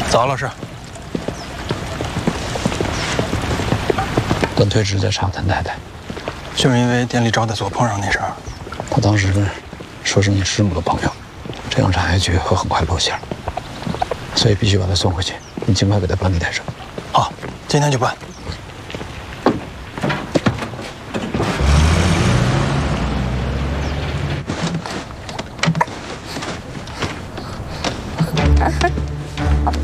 早，老师。 段退职在长滩太太， 就是因为店里招待所碰上那事儿。 他当时说是你师母的朋友，这样产业局会很快露馅，所以必须把他送回去。你尽快给他办理带走。 好，今天就办。